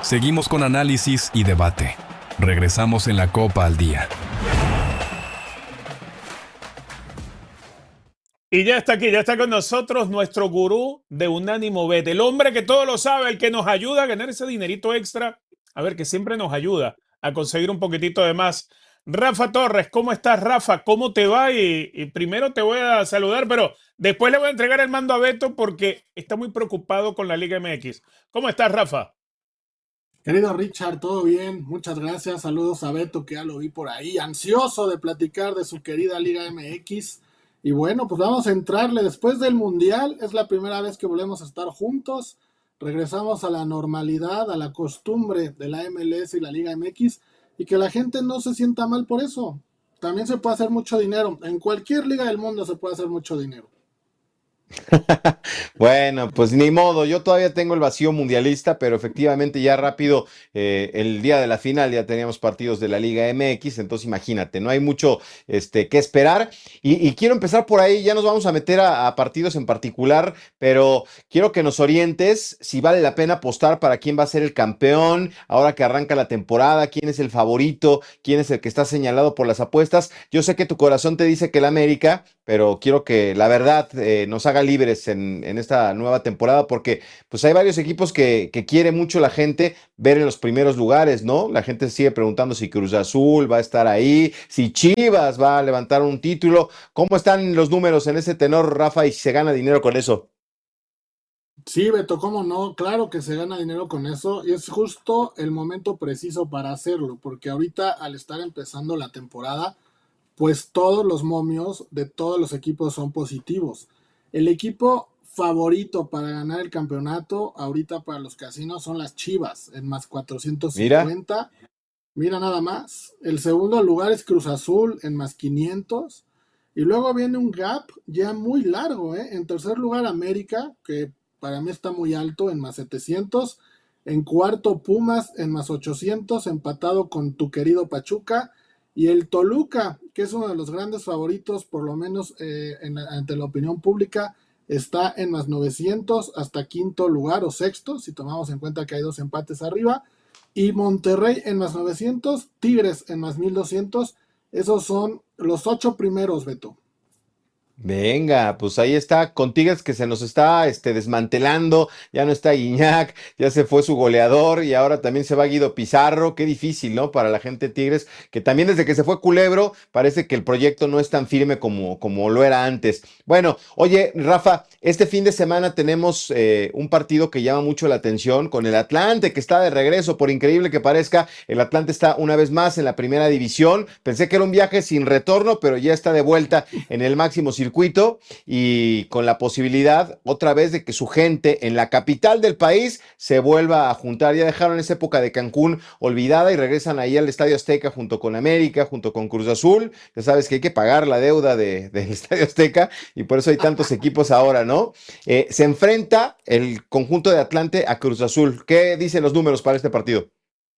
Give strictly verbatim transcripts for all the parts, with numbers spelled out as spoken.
Seguimos con análisis y debate. Regresamos en la Copa al Día. Y ya está aquí, ya está con nosotros nuestro gurú de Unánimo Bet, el hombre que todo lo sabe, el que nos ayuda a ganar ese dinerito extra, a ver, que siempre nos ayuda a conseguir un poquitito de más. Rafa Torres, ¿cómo estás, Rafa? ¿Cómo te va? Y, y primero te voy a saludar, pero después le voy a entregar el mando a Beto porque está muy preocupado con la Liga M X. ¿Cómo estás, Rafa? Querido Richard, todo bien, muchas gracias, saludos a Beto que ya lo vi por ahí, ansioso de platicar de su querida Liga M X. Y bueno, pues vamos a entrarle después del Mundial, es la primera vez que volvemos a estar juntos, regresamos a la normalidad, a la costumbre de la M L S y la Liga M X, y que la gente no se sienta mal por eso. También se puede hacer mucho dinero, en cualquier liga del mundo se puede hacer mucho dinero. Bueno, pues ni modo, yo todavía tengo el vacío mundialista, pero efectivamente ya rápido, eh, el día de la final ya teníamos partidos de la Liga M X, entonces imagínate, no hay mucho este, que esperar. Y, y quiero empezar por ahí, ya nos vamos a meter a, a partidos en particular, pero quiero que nos orientes si vale la pena apostar para quién va a ser el campeón, ahora que arranca la temporada, quién es el favorito, quién es el que está señalado por las apuestas. Yo sé que tu corazón te dice que el América, pero quiero que la verdad eh, nos haga libres en, en esta nueva temporada, porque pues hay varios equipos que, que quiere mucho la gente ver en los primeros lugares, ¿no? La gente sigue preguntando si Cruz Azul va a estar ahí, si Chivas va a levantar un título. ¿Cómo están los números en ese tenor, Rafa, y si se gana dinero con eso? Sí, Beto, cómo no, claro que se gana dinero con eso y es justo el momento preciso para hacerlo, porque ahorita al estar empezando la temporada, pues todos los momios de todos los equipos son positivos. El equipo favorito para ganar el campeonato ahorita para los casinos son las Chivas en más Mira, cuatrocientos cincuenta. Mira nada más. El segundo lugar es Cruz Azul en más quinientos. Y luego viene un gap ya muy largo, ¿eh? En tercer lugar América, que para mí está muy alto en más setecientos. En cuarto Pumas en más ochocientos, empatado con tu querido Pachuca. Y el Toluca, que es uno de los grandes favoritos, por lo menos eh, en, ante la opinión pública, está en más novecientos hasta quinto lugar o sexto, si tomamos en cuenta que hay dos empates arriba. Y Monterrey en más novecientos, Tigres en más mil doscientos. Esos son los ocho primeros, Beto. venga, pues ahí está, con Tigres que se nos está este, desmantelando, ya no está Guiñac, ya se fue su goleador y ahora también se va Guido Pizarro, qué difícil, ¿no? Para la gente de Tigres, que también desde que se fue Culebro, parece que el proyecto no es tan firme como, como lo era antes. Bueno, oye, Rafa, este fin de semana tenemos eh, un partido que llama mucho la atención con el Atlante, que está de regreso, por increíble que parezca, el Atlante está una vez más en la primera división, pensé que era un viaje sin retorno, pero ya está de vuelta en el máximo circuito circuito y con la posibilidad otra vez de que su gente en la capital del país se vuelva a juntar. Ya dejaron esa época de Cancún olvidada y regresan ahí al Estadio Azteca junto con América, junto con Cruz Azul. Ya sabes que hay que pagar la deuda de, del Estadio Azteca y por eso hay tantos equipos ahora, ¿no? Eh, se enfrenta el conjunto de Atlante a Cruz Azul. ¿Qué dicen los números para este partido?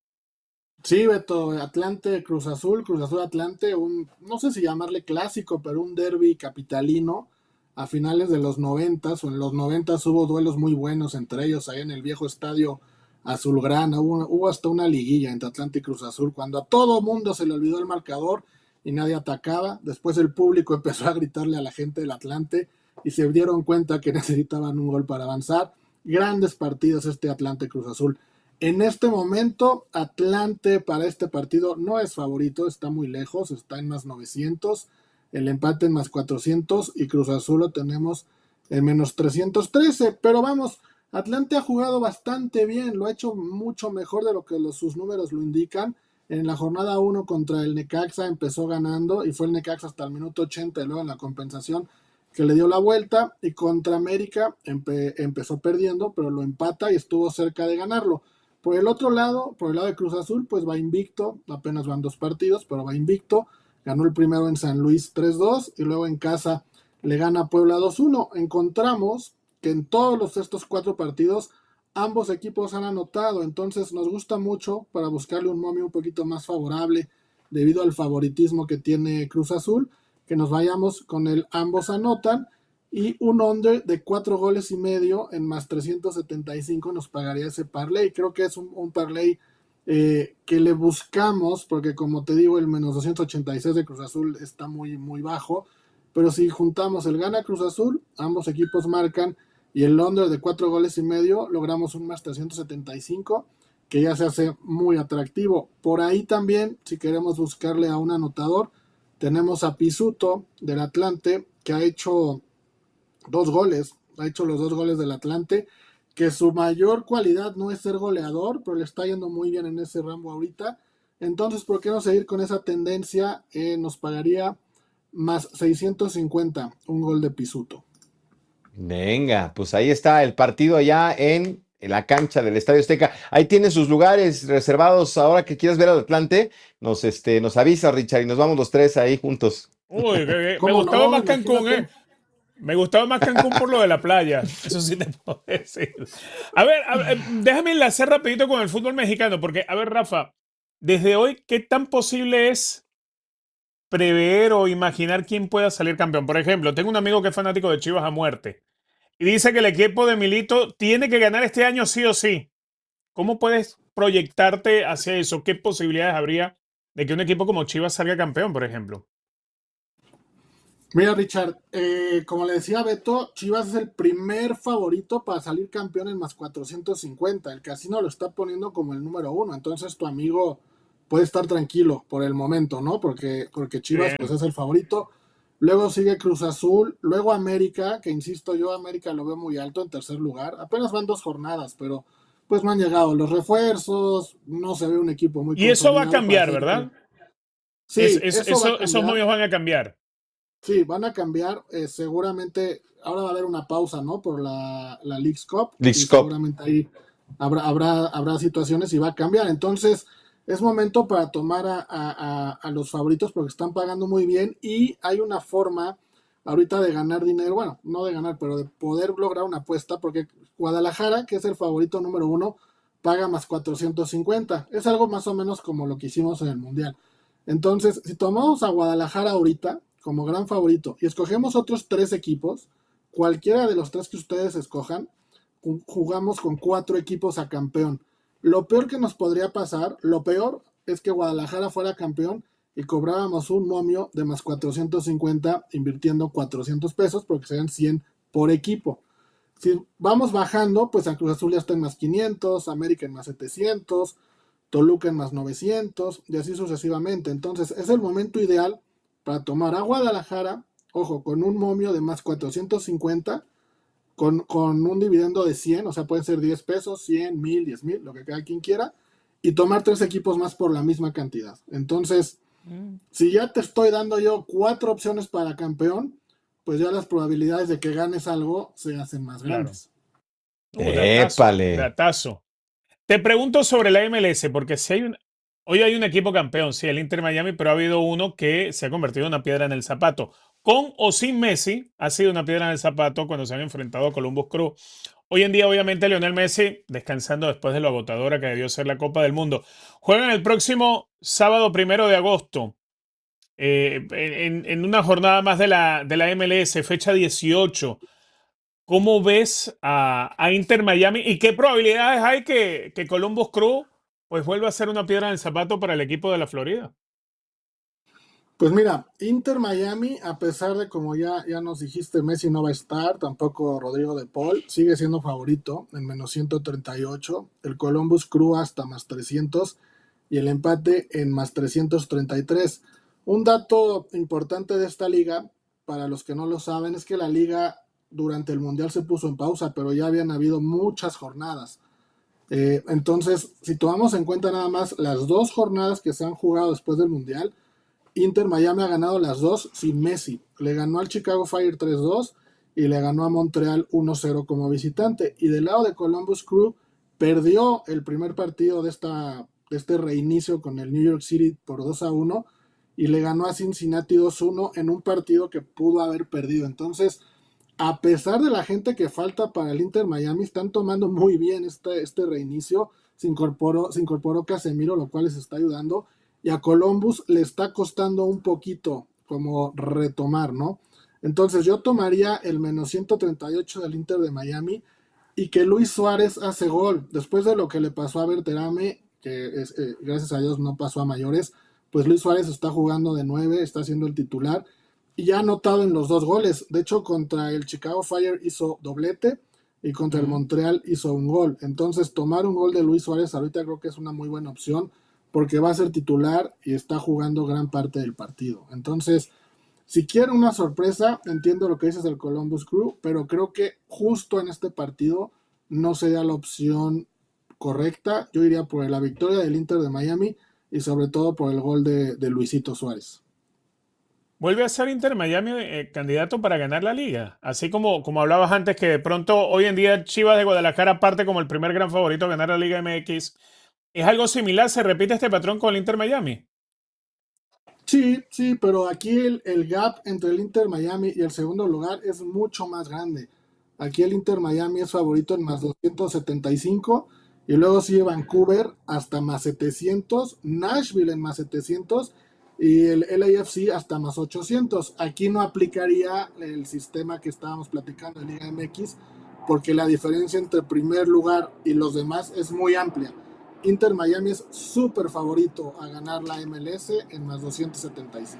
Sí, Beto, Atlante, Cruz Azul, Cruz Azul Atlante, un, no sé si llamarle clásico, pero un derbi capitalino a finales de los noventas, o en los noventas hubo duelos muy buenos entre ellos, ahí en el viejo estadio Azulgrana, hubo, hubo hasta una liguilla entre Atlante y Cruz Azul, cuando a todo mundo se le olvidó el marcador y nadie atacaba, después el público empezó a gritarle a la gente del Atlante y se dieron cuenta que necesitaban un gol para avanzar. Grandes partidos este Atlante Cruz Azul. En este momento, Atlante para este partido no es favorito, está muy lejos, está en más novecientos, el empate en más cuatrocientos y Cruz Azul lo tenemos en menos trescientos trece, pero vamos, Atlante ha jugado bastante bien, lo ha hecho mucho mejor de lo que los, sus números lo indican. En la jornada uno contra el Necaxa empezó ganando y fue el Necaxa hasta el minuto ochenta y luego en la compensación que le dio la vuelta, y contra América empe- empezó perdiendo, pero lo empata y estuvo cerca de ganarlo. Por el otro lado, por el lado de Cruz Azul, pues va invicto, apenas van dos partidos, pero va invicto. Ganó el primero en San Luis tres dos y luego en casa le gana a Puebla dos uno. Encontramos que en todos los, estos cuatro partidos ambos equipos han anotado, entonces nos gusta mucho para buscarle un momio un poquito más favorable debido al favoritismo que tiene Cruz Azul, que nos vayamos con el ambos anotan. y un under de cuatro goles y medio en más trescientos setenta y cinco nos pagaría ese parlay. Creo que es un, un parlay eh, que le buscamos, porque como te digo, el menos doscientos ochenta y seis de Cruz Azul está muy, muy bajo, pero si juntamos el gana Cruz Azul, ambos equipos marcan, y el under de cuatro goles y medio, logramos un más trescientos setenta y cinco, que ya se hace muy atractivo. Por ahí también, si queremos buscarle a un anotador, tenemos a Pisuto del Atlante, que ha hecho dos goles, ha hecho los dos goles del Atlante, que su mayor cualidad no es ser goleador, pero le está yendo muy bien en ese ramo ahorita. Entonces, ¿por qué no seguir con esa tendencia? Eh, nos pagaría más seiscientos cincuenta un gol de Pisuto. Venga, pues ahí está el partido allá en la cancha del Estadio Azteca. Ahí tienen sus lugares reservados. Ahora que quieras ver al Atlante, nos, este, nos avisa, Richard, y nos vamos los tres ahí juntos. Uy, que- que- me ¿Cómo gustaba no? más Cancún, Imagínate. ¿eh? Me gustaba más Cancún por lo de la playa. Eso sí te puedo decir. A ver, a ver, déjame enlazar rapidito con el fútbol mexicano, porque, a ver, Rafa, desde hoy, ¿qué tan posible es prever o imaginar quién pueda salir campeón? Por ejemplo, tengo un amigo que es fanático de Chivas a muerte y dice que el equipo de Milito tiene que ganar este año sí o sí. ¿Cómo puedes proyectarte hacia eso? ¿Qué posibilidades habría de que un equipo como Chivas salga campeón, por ejemplo? Mira, Richard, eh, como le decía Beto, Chivas es el primer favorito para salir campeón en más cuatrocientos cincuenta. El casino lo está poniendo como el número uno. Entonces tu amigo puede estar tranquilo por el momento, ¿no? Porque, porque Chivas Bien. pues es el favorito. Luego sigue Cruz Azul, luego América, que insisto yo, América lo veo muy alto en tercer lugar. Apenas van dos jornadas, pero pues no han llegado los refuerzos, no se ve un equipo muy Y eso va a consolidado para cambiar, ser. ¿verdad? Sí, Es, es- eso va a eso, esos cambiar. momios van a cambiar. Sí, van a cambiar. Eh, seguramente ahora va a haber una pausa, ¿no? Por la, la Leagues Cup. Leagues Y Cup. seguramente ahí habrá, habrá, habrá situaciones y va a cambiar. Entonces, es momento para tomar a, a- a- a los favoritos porque están pagando muy bien y hay una forma ahorita de ganar dinero. Bueno, no de ganar, pero de poder lograr una apuesta porque Guadalajara, que es el favorito número uno, paga más cuatrocientos cincuenta. Es algo más o menos como lo que hicimos en el Mundial. Entonces, si tomamos a Guadalajara ahorita como gran favorito y escogemos otros tres equipos, cualquiera de los tres que ustedes escojan, jugamos con cuatro equipos a campeón. Lo peor que nos podría pasar, lo peor es que Guadalajara fuera campeón y cobrábamos un momio de más cuatrocientos cincuenta invirtiendo cuatrocientos pesos porque serían cien por equipo. Si vamos bajando, pues a Cruz Azul ya está en más quinientos, América en más setecientos, Toluca en más novecientos y así sucesivamente. Entonces es el momento ideal para tomar a Guadalajara, ojo, con un momio de más cuatrocientos cincuenta, con, con un dividendo de cien, o sea, pueden ser diez pesos, cien, mil, diez mil, lo que cada quien quiera, y tomar tres equipos más por la misma cantidad. Entonces, Mm. si ya te estoy dando yo cuatro opciones para campeón, pues ya las probabilidades de que ganes algo se hacen más Claro. grandes. Uh, datazo, Épale. datazo. Te pregunto sobre la M L S, porque si hay un, hoy hay un equipo campeón, sí, el Inter Miami, pero ha habido uno que se ha convertido en una piedra en el zapato. Con o sin Messi, ha sido una piedra en el zapato cuando se han enfrentado a Columbus Crew. Hoy en día, obviamente, Lionel Messi, descansando después de lo agotadora que debió ser la Copa del Mundo, juegan el próximo sábado primero de agosto, eh, en, en una jornada más de la, de la M L S, fecha dieciocho. ¿Cómo ves a, a Inter Miami y qué probabilidades hay que, que Columbus Crew pues vuelva a ser una piedra en el zapato para el equipo de la Florida? Pues mira, Inter Miami, a pesar de como ya, ya nos dijiste, Messi no va a estar, tampoco Rodrigo de Paul, sigue siendo favorito en menos ciento treinta y ocho, el Columbus Crew hasta más trescientos y el empate en más trescientos treinta y tres. Un dato importante de esta liga, para los que no lo saben, es que la liga durante el Mundial se puso en pausa, pero ya habían habido muchas jornadas. Eh, entonces, si tomamos en cuenta nada más las dos jornadas que se han jugado después del Mundial, Inter Miami ha ganado las dos sin Messi. Le ganó al Chicago Fire tres dos y le ganó a Montreal uno cero como visitante. Y del lado de Columbus Crew, perdió el primer partido de, esta, de este reinicio con el New York City por dos a uno y le ganó a Cincinnati dos uno en un partido que pudo haber perdido. Entonces, a pesar de la gente que falta para el Inter Miami, están tomando muy bien este, este reinicio. Se incorporó, se incorporó Casemiro, lo cual les está ayudando. Y a Columbus le está costando un poquito como retomar, ¿no? Entonces yo tomaría el menos ciento treinta y ocho del Inter de Miami y que Luis Suárez hace gol. Después de lo que le pasó a Berterame, que es, eh, gracias a Dios no pasó a mayores, pues Luis Suárez está jugando de nueve, está siendo el titular y ya ha anotado en los dos goles. De hecho, contra el Chicago Fire hizo doblete y contra el Montreal hizo un gol. Entonces tomar un gol de Luis Suárez ahorita creo que es una muy buena opción porque va a ser titular y está jugando gran parte del partido. Entonces, si quiere una sorpresa, entiendo lo que dices del Columbus Crew, pero creo que justo en este partido no sería la opción correcta. Yo iría por la victoria del Inter de Miami y sobre todo por el gol de, de Luisito Suárez. ¿Vuelve a ser Inter Miami eh, candidato para ganar la liga? Así como, como hablabas antes, que de pronto hoy en día Chivas de Guadalajara parte como el primer gran favorito a ganar la Liga M X. ¿Es algo similar? ¿Se repite este patrón con el Inter Miami? Sí, sí, pero aquí el, el gap entre el Inter Miami y el segundo lugar es mucho más grande. Aquí el Inter Miami es favorito en más doscientos setenta y cinco y luego sigue Vancouver hasta más setecientos, Nashville en más setecientos y el L A F C hasta más ochocientos. Aquí no aplicaría el sistema que estábamos platicando en Liga M X porque la diferencia entre primer lugar y los demás es muy amplia. Inter Miami es súper favorito a ganar la M L S en más doscientos setenta y cinco.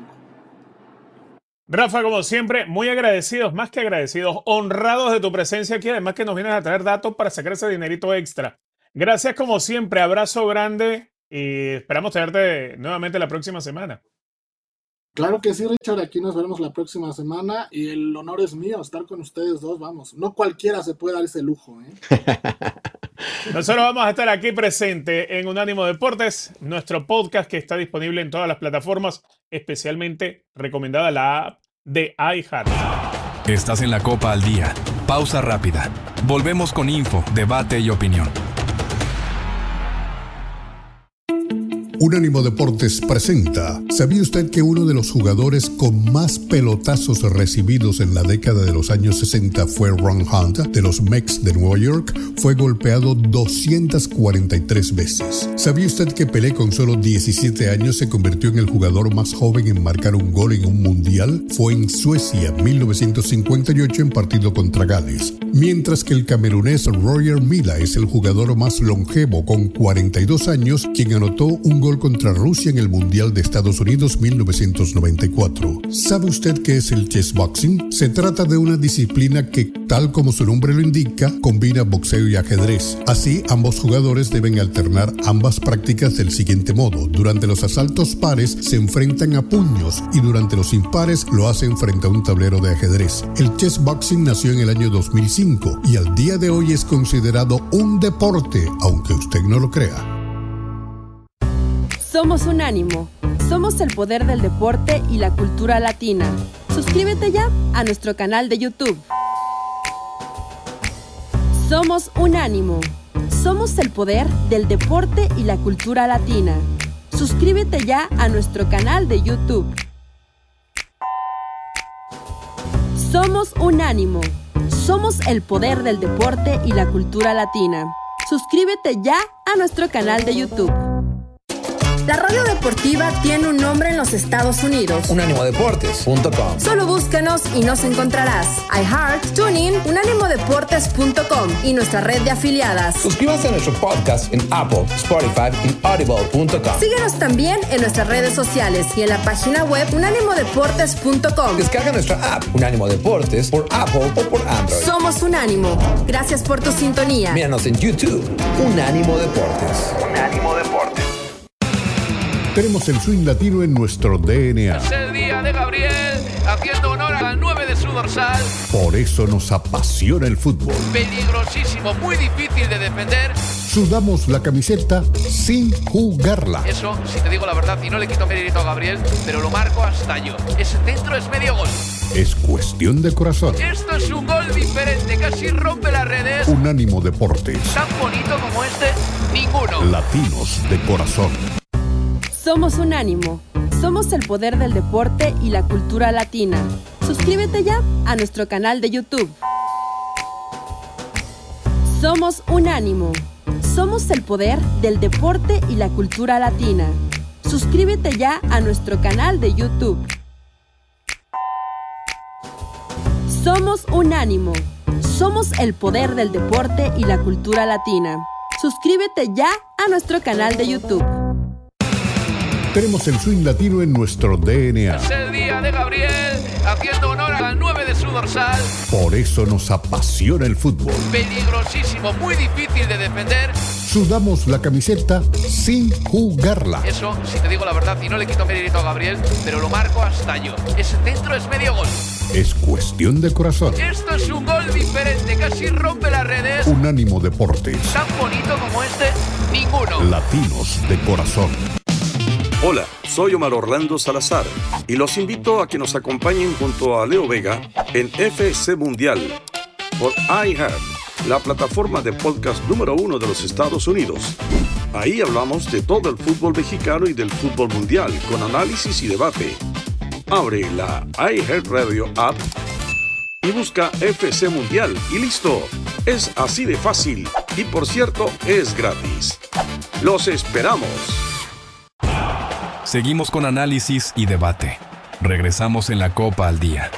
Rafa, como siempre, muy agradecidos, más que agradecidos, honrados de tu presencia aquí, además que nos vienes a traer datos para sacar ese dinerito extra. Gracias como siempre, abrazo grande y esperamos tenerte nuevamente la próxima semana. Claro que sí, Richard, aquí nos veremos la próxima semana y el honor es mío estar con ustedes dos, vamos. No cualquiera se puede dar ese lujo, ¿eh? Nosotros vamos a estar aquí presente en Unánimo Deportes, nuestro podcast que está disponible en todas las plataformas, especialmente recomendada la app de iHeart. Estás en la Copa al Día. Pausa rápida. Volvemos con info, debate y opinión. Unánimo Deportes presenta. ¿Sabía usted que uno de los jugadores con más pelotazos recibidos en la década de los años sesenta fue Ron Hunt, de los Mets de Nueva York? Fue golpeado doscientas cuarenta y tres veces. ¿Sabía usted que Pelé con solo diecisiete años se convirtió en el jugador más joven en marcar un gol en un mundial? Fue en Suecia, mil novecientos cincuenta y ocho, en partido contra Gales. Mientras que el camerunés Roger Milla es el jugador más longevo con cuarenta y dos años, quien anotó un gol contra Rusia en el Mundial de Estados Unidos mil novecientos noventa y cuatro. ¿Sabe usted qué es el chessboxing? Se trata de una disciplina que, tal como su nombre lo indica, combina boxeo y ajedrez. Así, ambos jugadores deben alternar ambas prácticas del siguiente modo. Durante los asaltos pares se enfrentan a puños y durante los impares lo hacen frente a un tablero de ajedrez. El chessboxing nació en el año dos mil cinco y al día de hoy es considerado un deporte, aunque usted no lo crea. Somos Unánimo. Somos el poder del deporte y la cultura latina. Suscríbete ya a nuestro canal de YouTube. Somos Unánimo. Somos el poder del deporte y la cultura latina. Suscríbete ya a nuestro canal de YouTube. Somos Unánimo. Somos el poder del deporte y la cultura latina. Suscríbete ya a nuestro canal de YouTube. La radio deportiva tiene un nombre en los Estados Unidos. unánimo deportes punto com. Solo búscanos y nos encontrarás. iHeart, TuneIn, unánimo deportes punto com y nuestra red de afiliadas. Suscríbanse a nuestro podcast en Apple, Spotify y audible punto com. Síguenos también en nuestras redes sociales y en la página web unánimo deportes punto com. Descarga nuestra app Unánimo Deportes por Apple o por Android. Somos Unánimo. Gracias por tu sintonía. Míranos en YouTube. Unánimo Deportes. Unánimo Deportes. Tenemos el swing latino en nuestro D N A. Es el día de Gabriel, haciendo honor al nueve de su dorsal. Por eso nos apasiona el fútbol. Peligrosísimo, muy difícil de defender. Sudamos la camiseta sin jugarla. Eso, si te digo la verdad, y no le quito mérito a Gabriel, pero lo marco hasta yo. Ese centro es medio gol. Es cuestión de corazón. Esto es un gol diferente, casi rompe las redes. Unánimo Deportes. Tan bonito como este, ninguno. Latinos de corazón. Somos Unánimo. Somos el poder del deporte y la cultura latina. Suscríbete ya a nuestro canal de YouTube. Somos Unánimo. Somos el poder del deporte y la cultura latina. Suscríbete ya a nuestro canal de YouTube. Somos Unánimo. Somos el poder del deporte y la cultura latina. Suscríbete ya a nuestro canal de YouTube. Tenemos el swing latino en nuestro D N A. Es el día de Gabriel, haciendo honor a las nueve de su dorsal. Por eso nos apasiona el fútbol. Peligrosísimo, muy difícil de defender. Sudamos la camiseta sin jugarla. Eso, si te digo la verdad, y no le quito mérito a Gabriel, pero lo marco hasta yo. Ese centro es medio gol. Es cuestión de corazón. Esto es un gol diferente, casi rompe las redes. Unánimo Deportes. Tan bonito como este, ninguno. Latinos de corazón. Hola, soy Omar Orlando Salazar y los invito a que nos acompañen junto a Leo Vega en F C Mundial por iHeart, la plataforma de podcast número uno de los Estados Unidos. Ahí hablamos de todo el fútbol mexicano y del fútbol mundial con análisis y debate. Abre la iHeartRadio app y busca F C Mundial y listo. Es así de fácil y, por cierto, es gratis. ¡Los esperamos! Seguimos con análisis y debate. Regresamos en la Copa al Día.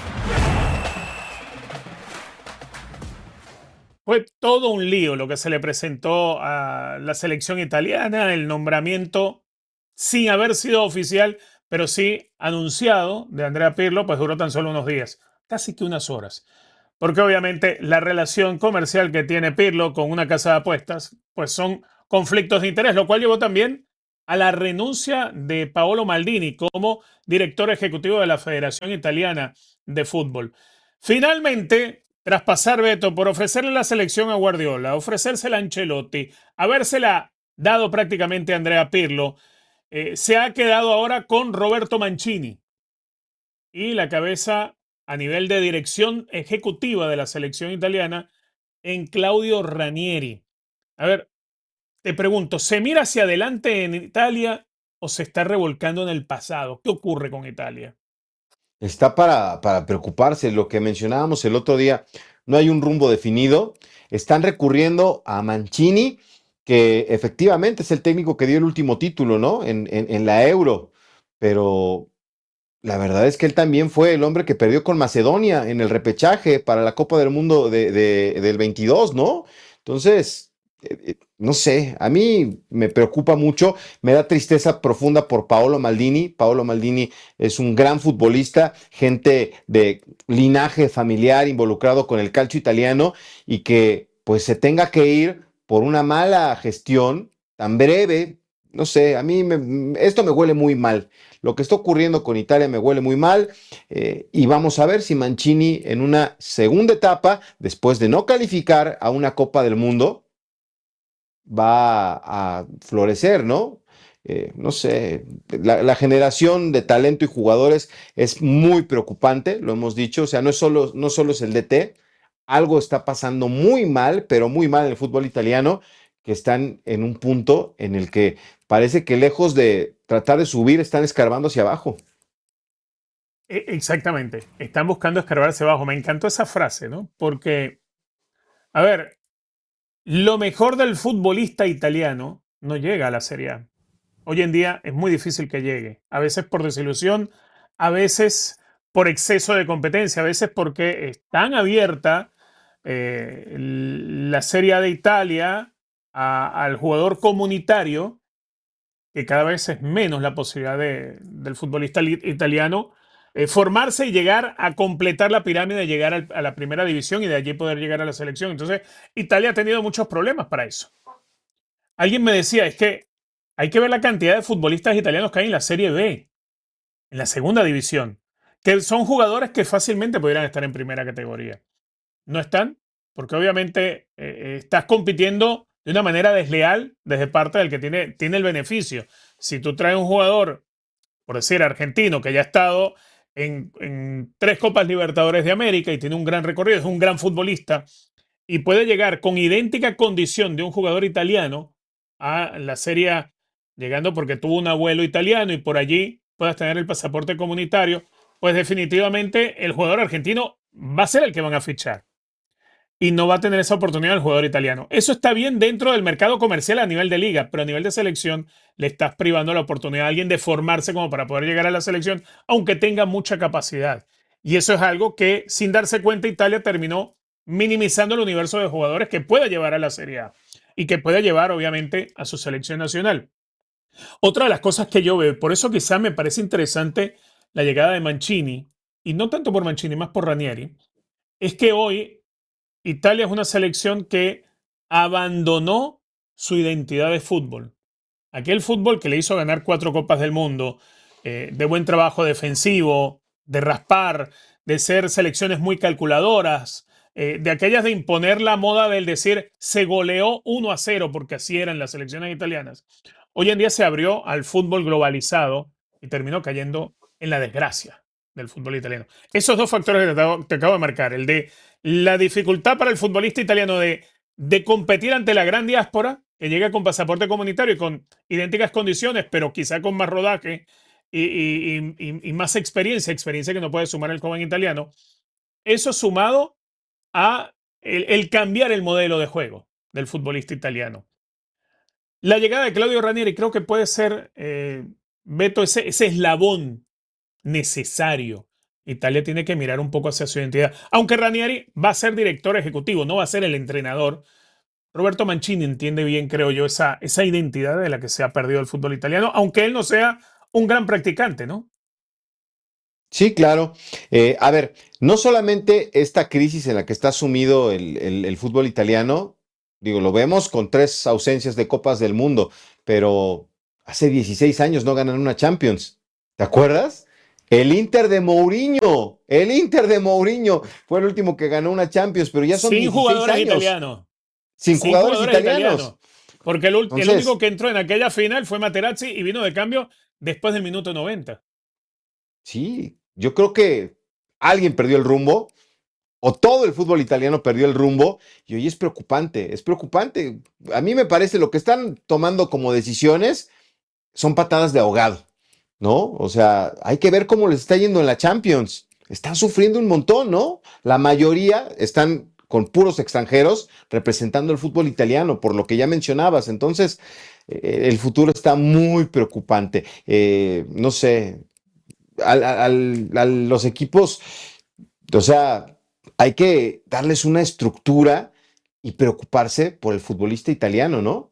Fue todo un lío lo que se le presentó a la selección italiana, el nombramiento sin haber sido oficial, pero sí anunciado de Andrea Pirlo, pues duró tan solo unos días, casi que unas horas. Porque obviamente la relación comercial que tiene Pirlo con una casa de apuestas, pues son conflictos de interés, lo cual llevó también a la renuncia de Paolo Maldini como director ejecutivo de la Federación Italiana de Fútbol. Finalmente, tras pasar veto por ofrecerle la selección a Guardiola, ofrecérsela a Ancelotti, habérsela dado prácticamente a Andrea Pirlo, eh, se ha quedado ahora con Roberto Mancini y la cabeza a nivel de dirección ejecutiva de la selección italiana en Claudio Ranieri. A ver, te pregunto, ¿se mira hacia adelante en Italia o se está revolcando en el pasado? ¿Qué ocurre con Italia? Está para, para preocuparse, lo que mencionábamos el otro día, no hay un rumbo definido, están recurriendo a Mancini, que efectivamente es el técnico que dio el último título, ¿no? En, en, en la Euro, pero la verdad es que él también fue el hombre que perdió con Macedonia en el repechaje para la Copa del Mundo de, de, del veintidós, ¿no? Entonces, eh, no sé, a mí me preocupa mucho, me da tristeza profunda por Paolo Maldini. Paolo Maldini es un gran futbolista, gente de linaje familiar involucrado con el calcio italiano y que pues se tenga que ir por una mala gestión tan breve. No sé, a mí me, esto me huele muy mal. Lo que está ocurriendo con Italia me huele muy mal eh, y vamos a ver si Mancini en una segunda etapa, después de no calificar a una Copa del Mundo, va a florecer, ¿no? Eh, no sé, la, la generación de talento y jugadores es muy preocupante, lo hemos dicho, o sea, no es solo, no solo es el D T, algo está pasando muy mal, pero muy mal en el fútbol italiano, que están en un punto en el que parece que lejos de tratar de subir, están escarbando hacia abajo. Exactamente, están buscando escarbarse abajo. Me encantó esa frase, ¿no? Porque, a ver, lo mejor del futbolista italiano no llega a la Serie A. Hoy en día es muy difícil que llegue. A veces por desilusión, a veces por exceso de competencia, a veces porque es tan abierta eh, la Serie A de Italia a, al jugador comunitario que cada vez es menos la posibilidad de, del futbolista italiano eh, formarse y llegar a completar la pirámide, llegar al, a la primera división y de allí poder llegar a la selección. Entonces, Italia ha tenido muchos problemas para eso. Alguien me decía, es que hay que ver la cantidad de futbolistas italianos que hay en la Serie B, en la segunda división, que son jugadores que fácilmente pudieran estar en primera categoría. No están, porque obviamente eh, estás compitiendo de una manera desleal desde parte del que tiene, tiene el beneficio. Si tú traes un jugador, por decir argentino, que ya ha estado en, en tres Copas Libertadores de América y tiene un gran recorrido, es un gran futbolista, y puede llegar con idéntica condición de un jugador italiano a la Serie A, llegando porque tuvo un abuelo italiano y por allí puedas tener el pasaporte comunitario, pues definitivamente el jugador argentino va a ser el que van a fichar. Y no va a tener esa oportunidad el jugador italiano. Eso está bien dentro del mercado comercial a nivel de liga, pero a nivel de selección le estás privando la oportunidad a alguien de formarse como para poder llegar a la selección, aunque tenga mucha capacidad. Y eso es algo que, sin darse cuenta, Italia terminó minimizando el universo de jugadores que pueda llevar a la Serie A y que pueda llevar, obviamente, a su selección nacional. Otra de las cosas que yo veo, por eso quizá me parece interesante la llegada de Mancini, y no tanto por Mancini, más por Ranieri, es que hoy Italia es una selección que abandonó su identidad de fútbol. Aquel fútbol que le hizo ganar cuatro Copas del Mundo, eh, de buen trabajo defensivo, de raspar, de ser selecciones muy calculadoras, eh, de aquellas de imponer la moda del decir se goleó uno a cero, porque así eran las selecciones italianas. Hoy en día se abrió al fútbol globalizado y terminó cayendo en la desgracia del fútbol italiano. Esos dos factores que te acabo, te acabo de marcar, el de la dificultad para el futbolista italiano de, de competir ante la gran diáspora, que llega con pasaporte comunitario y con idénticas condiciones, pero quizá con más rodaje y, y, y, y más experiencia, experiencia que no puede sumar el joven italiano. Eso sumado a el, el cambiar el modelo de juego del futbolista italiano. La llegada de Claudio Ranieri creo que puede ser, eh, Beto, ese, ese eslabón necesario. Italia tiene que mirar un poco hacia su identidad. Aunque Ranieri va a ser director ejecutivo, no va a ser el entrenador. Roberto Mancini entiende bien, creo yo, esa, esa identidad de la que se ha perdido el fútbol italiano, aunque él no sea un gran practicante, ¿no? Sí, claro. Eh, a ver, no solamente esta crisis en la que está sumido el, el, el fútbol italiano, digo, lo vemos con tres ausencias de Copas del Mundo, pero hace dieciséis años no ganan una Champions. ¿Te acuerdas? El Inter de Mourinho, el Inter de Mourinho fue el último que ganó una Champions, pero ya son Sin dieciséis jugadores años. italianos. Sin, Sin jugadores, jugadores italianos. italianos. Porque el, ul- el Entonces, único que entró en aquella final fue Materazzi y vino de cambio después del minuto noventa. sí, yo creo que alguien perdió el rumbo, o todo el fútbol italiano perdió el rumbo, y hoy es preocupante, es preocupante. A mí me parece lo que están tomando como decisiones son patadas de ahogado, ¿no? O sea, hay que ver cómo les está yendo en la Champions. Están sufriendo un montón, ¿no? La mayoría están con puros extranjeros representando el fútbol italiano, por lo que ya mencionabas. Entonces, eh, el futuro está muy preocupante. Eh, no sé, al- al- a los equipos, o sea, hay que darles una estructura y preocuparse por el futbolista italiano, ¿no?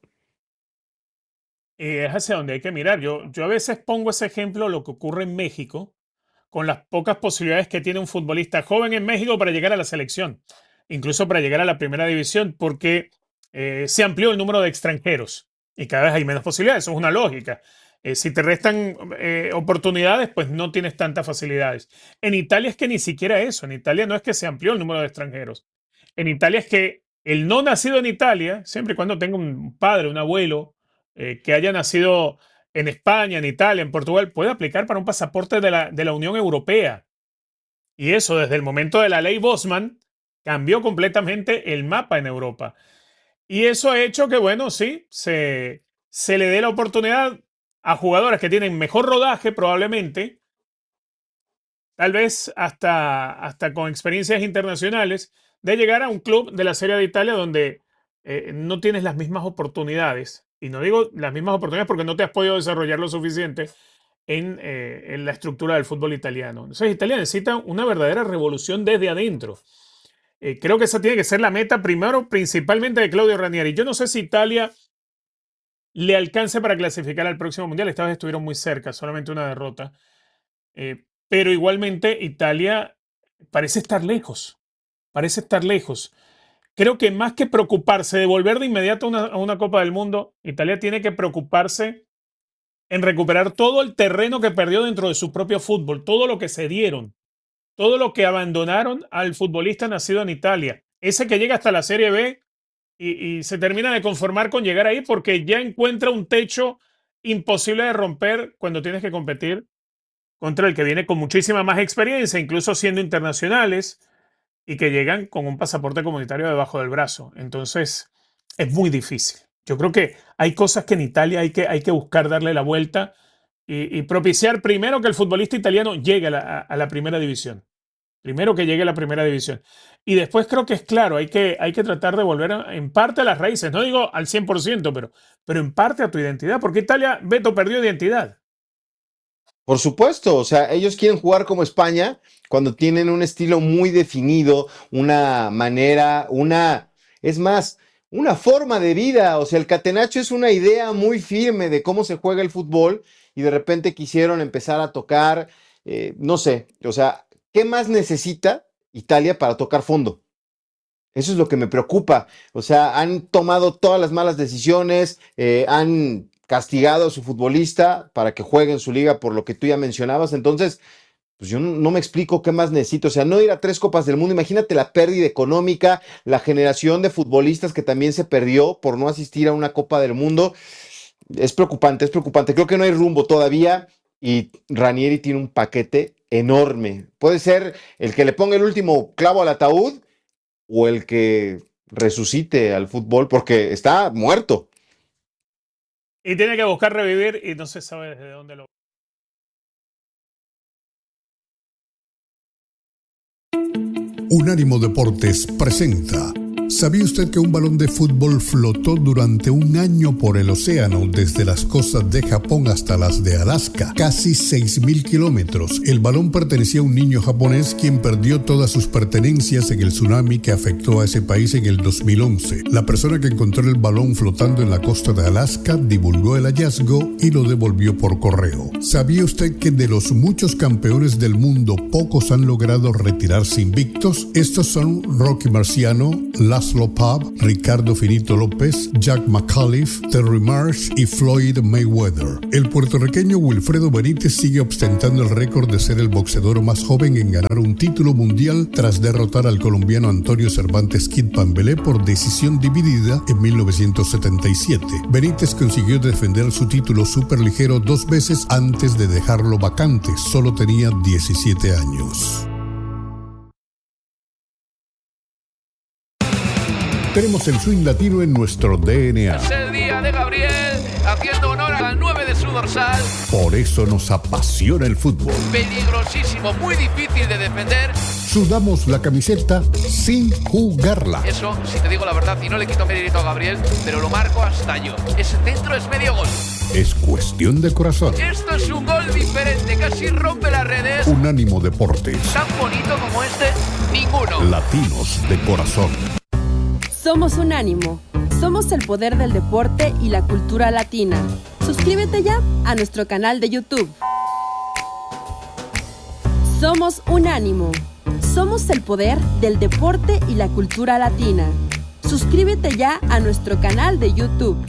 Y es hacia donde hay que mirar. Yo, yo a veces pongo ese ejemplo, lo que ocurre en México, con las pocas posibilidades que tiene un futbolista joven en México para llegar a la selección, incluso para llegar a la primera división, porque eh, se amplió el número de extranjeros y cada vez hay menos posibilidades. Eso es una lógica. Eh, si te restan eh, oportunidades, pues no tienes tantas facilidades. En Italia es que ni siquiera eso. En Italia no es que se amplió el número de extranjeros. En Italia es que el no nacido en Italia, siempre y cuando tenga un padre, un abuelo, eh, que haya nacido en España, en Italia, en Portugal, puede aplicar para un pasaporte de la, de la Unión Europea. Y eso, desde el momento de la ley Bosman, cambió completamente el mapa en Europa. Y eso ha hecho que, bueno, sí, se, se le dé la oportunidad a jugadores que tienen mejor rodaje, probablemente, tal vez hasta, hasta con experiencias internacionales, de llegar a un club de la Serie A de Italia donde eh, no tienes las mismas oportunidades. Y no digo las mismas oportunidades porque no te has podido desarrollar lo suficiente en, eh, en la estructura del fútbol italiano. Entonces, Italia necesita una verdadera revolución desde adentro. Eh, creo que esa tiene que ser la meta primero, principalmente de Claudio Ranieri. Yo no sé si Italia le alcance para clasificar al próximo mundial. Esta vez estuvieron muy cerca, solamente una derrota. Eh, pero igualmente Italia parece estar lejos. Parece estar lejos. Creo que más que preocuparse de volver de inmediato a una, a una Copa del Mundo, Italia tiene que preocuparse en recuperar todo el terreno que perdió dentro de su propio fútbol, todo lo que se dieron, todo lo que abandonaron al futbolista nacido en Italia. Ese que llega hasta la Serie B y, y se termina de conformar con llegar ahí porque ya encuentra un techo imposible de romper cuando tienes que competir contra el que viene con muchísima más experiencia, incluso siendo internacionales, y que llegan con un pasaporte comunitario debajo del brazo. Entonces, es muy difícil. Yo creo que hay cosas que en Italia hay que, hay que buscar darle la vuelta y, y propiciar primero que el futbolista italiano llegue a la, a, a la primera división. Primero que llegue a la primera división. Y después creo que es claro, hay que, hay que tratar de volver a, en parte a las raíces. No digo al cien por ciento, pero, pero en parte a tu identidad. Porque Italia, Beto, perdió identidad. Por supuesto, o sea, ellos quieren jugar como España cuando tienen un estilo muy definido, una manera, una, es más, una forma de vida. O sea, el catenaccio es una idea muy firme de cómo se juega el fútbol y de repente quisieron empezar a tocar, eh, no sé, o sea, ¿qué más necesita Italia para tocar fondo? Eso es lo que me preocupa. O sea, han tomado todas las malas decisiones, eh, han castigado a su futbolista para que juegue en su liga por lo que tú ya mencionabas. Entonces, pues yo no, no me explico qué más necesito. O sea, no ir a tres Copas del Mundo. Imagínate la pérdida económica, la generación de futbolistas que también se perdió por no asistir a una Copa del Mundo. Es preocupante, es preocupante. Creo que no hay rumbo todavía y Ranieri tiene un paquete enorme. Puede ser el que le ponga el último clavo al ataúd o el que resucite al fútbol porque está muerto. Y tiene que buscar revivir y no se sabe desde dónde lo... Unánimo Deportes presenta. ¿Sabía usted que un balón de fútbol flotó durante un año por el océano desde las costas de Japón hasta las de Alaska? Casi seis mil kilómetros. El balón pertenecía a un niño japonés quien perdió todas sus pertenencias en el tsunami que afectó a ese país en el dos mil once. La persona que encontró el balón flotando en la costa de Alaska divulgó el hallazgo y lo devolvió por correo. ¿Sabía usted que de los muchos campeones del mundo pocos han logrado retirarse invictos? Estos son Rocky Marciano, Laszlo Pav, Ricardo Finito López, Jack McAuliffe, Terry Marsh y Floyd Mayweather. El puertorriqueño Wilfredo Benítez sigue ostentando el récord de ser el boxeador más joven en ganar un título mundial tras derrotar al colombiano Antonio Cervantes Kid Pambelé por decisión dividida en mil novecientos setenta y siete. Benítez consiguió defender su título superligero dos veces antes de dejarlo vacante. Solo tenía diecisiete años. Tenemos el swing latino en nuestro D N A. Es el día de Gabriel, haciendo honor al nueve de su dorsal. Por eso nos apasiona el fútbol. Peligrosísimo, muy difícil de defender. Sudamos la camiseta sin jugarla. Eso, si te digo la verdad, y no le quito mérito a Gabriel, pero lo marco hasta yo. Ese centro es medio gol. Es cuestión de corazón. Esto es un gol diferente, casi rompe las redes. Unánimo Deportes. Tan bonito como este, ninguno. Latinos de corazón. Somos Unánimo. Somos el poder del deporte y la cultura latina. Suscríbete ya a nuestro canal de YouTube. Somos Unánimo. Somos el poder del deporte y la cultura latina. Suscríbete ya a nuestro canal de YouTube.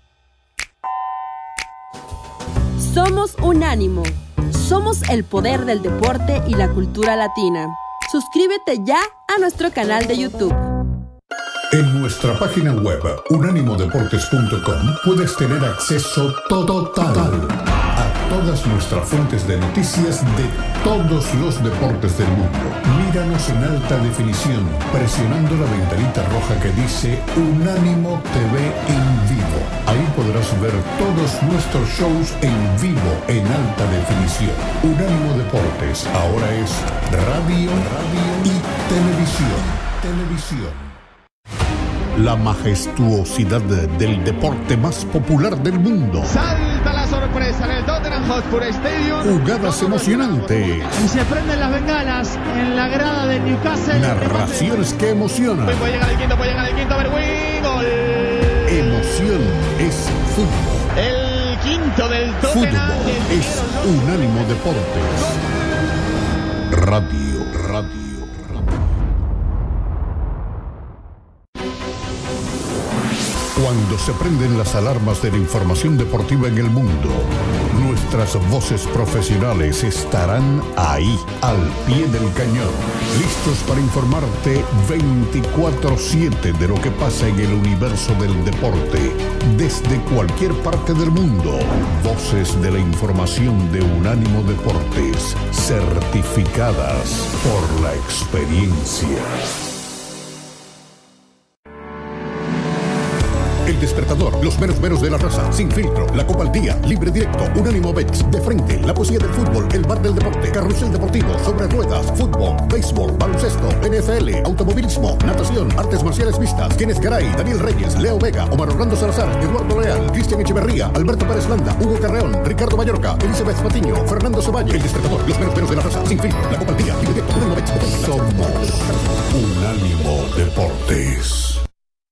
Somos Unánimo. Somos el poder del deporte y la cultura latina. Suscríbete ya a nuestro canal de YouTube. En nuestra página web unánimo deportes punto com puedes tener acceso total a todas nuestras fuentes de noticias de todos los deportes del mundo. Míranos en alta definición presionando la ventanita roja que dice Unánimo T V en vivo. Ahí podrás ver todos nuestros shows en vivo en alta definición. Unánimo Deportes ahora es radio, radio y televisión. Televisión. La majestuosidad del deporte más popular del mundo. Salta la sorpresa en el Tottenham Hotspur Stadium. Jugadas emocionantes. Y se prenden las bengalas en la grada de Newcastle. Narraciones que emocionan. Puede llegar el quinto, puede llegar el quinto, Berwin. Gol. Emoción es fútbol. El quinto del Tottenham. Fútbol es Unánimo Deportes. Radio, radio. Cuando se prenden las alarmas de la información deportiva en el mundo, nuestras voces profesionales estarán ahí, al pie del cañón, listos para informarte veinticuatro siete de lo que pasa en el universo del deporte, desde cualquier parte del mundo. Voces de la información de Unánimo Deportes, certificadas por la experiencia. El El Despertador, los meros meros de la raza, Sin Filtro, La Copa al Día, Libre Directo, Unánimo Bets, De Frente, La Poesía del Fútbol, El Bar del Deporte, Carrusel Deportivo, Sobre Ruedas, Fútbol, Béisbol, Baloncesto, N F L, Automovilismo, Natación, Artes Marciales Mixtas, Kenneth Garay, Daniel Reyes, Leo Vega, Omar Orlando Salazar, Eduardo Leal, Cristian Echeverría, Alberto Pérez Landa, Hugo Carreón, Ricardo Mallorca, Elizabeth Patiño, Fernando Ceballos. El Despertador, los meros meros de la raza, Sin Filtro, La Copa al Día, Libre Directo, Unánimo Bets, De Frente. Somos Unánimo Deportes.